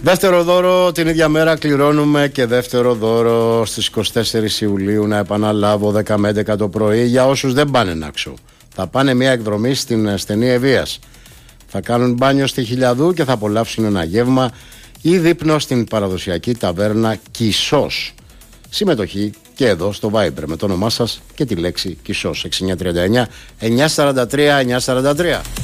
Δεύτερο δώρο την ίδια μέρα κληρώνουμε και δεύτερο δώρο στις 24 Ιουλίου. Να επαναλάβω, 10 με 11 το πρωί για όσους δεν πάνε Νάξο. Θα πάνε μια εκδρομή στην στενή Ευβοίας. Θα κάνουν μπάνιο στη Χιλιαδού και θα απολαύσουν ένα γεύμα ή δείπνο στην παραδοσιακή ταβέρνα Κισός. Συμμετοχή και εδώ στο Viber με το όνομά σας και τη λέξη Κισός. 6939 943 943.